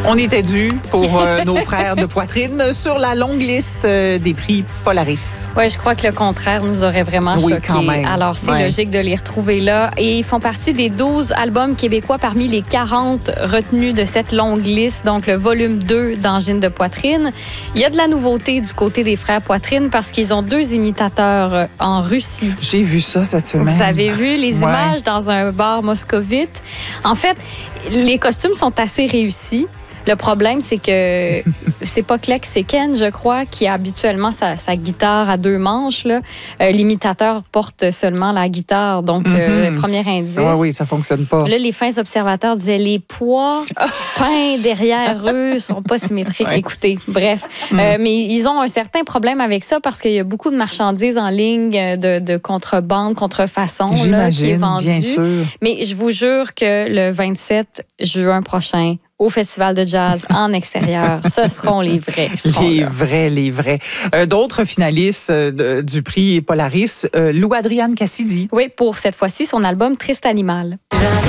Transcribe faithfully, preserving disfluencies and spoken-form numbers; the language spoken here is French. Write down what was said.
On était dû pour euh, nos frères de poitrine sur la longue liste euh, des prix Polaris. Oui, je crois que le contraire nous aurait vraiment Oui, choqués. quand même. Alors, c'est ouais. logique de les retrouver là. Et ils font partie des douze albums québécois parmi les quarante retenus de cette longue liste. Donc, le volume deux d'Angine de poitrine. Il y a de la nouveauté du côté des frères Poitrine parce qu'ils ont deux imitateurs en Russie. J'ai vu ça cette semaine. Vous avez vu les Ouais. images dans un bar moscovite. En fait, les costumes sont assez réussis. Le problème, c'est que c'est pas Kleck, c'est Ken, je crois, qui a habituellement sa, sa guitare à deux manches. Là. Euh, l'imitateur porte seulement la guitare, donc mm-hmm. euh, premier indice. Oui, oui, ça fonctionne pas. Là, les fins observateurs disaient les poids peints derrière eux sont pas symétriques. Ouais. Écoutez, bref. Mm. Euh, mais ils ont un certain problème avec ça parce qu'il y a beaucoup de marchandises en ligne de, de contrebande, contrefaçon là, qui est vendue. Bien sûr. Mais je vous jure que le vingt-sept juin prochain, au Festival de jazz en extérieur, ce seront les vrais. Seront les là. vrais, les vrais. Euh, d'autres finalistes euh, du prix Polaris, euh, Lou Adrienne Cassidy. Oui, pour cette fois-ci, son album Triste Animal.